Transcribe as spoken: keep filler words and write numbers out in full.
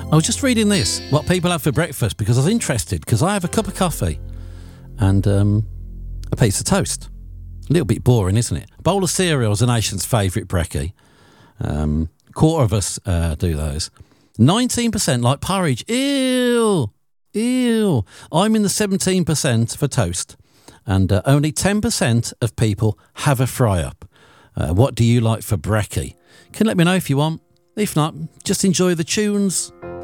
I was just reading this, what people have for breakfast, because I was interested, because I have a cup of coffee and um, a piece of toast. A little bit boring, isn't it? A bowl of cereal is the nation's favourite brekkie. Um, a quarter of us uh, do those. nineteen percent like porridge. Ew! Ew! I'm in the seventeen percent for toast. And uh, only ten percent of people have a fry-up. Uh, what do you like for brekkie? Can let me know if you want. If not, just enjoy the tunes.